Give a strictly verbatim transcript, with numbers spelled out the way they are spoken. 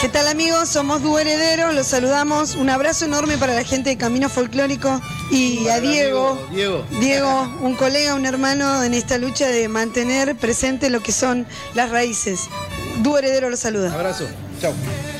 ¿Qué tal, amigos? Somos Dúo Herederos, los saludamos. Un abrazo enorme para la gente de Camino Folclórico y a Diego, Diego, Diego, un colega, un hermano en esta lucha de mantener presente lo que son las raíces. Dúo Heredero los saluda. Abrazo, chao.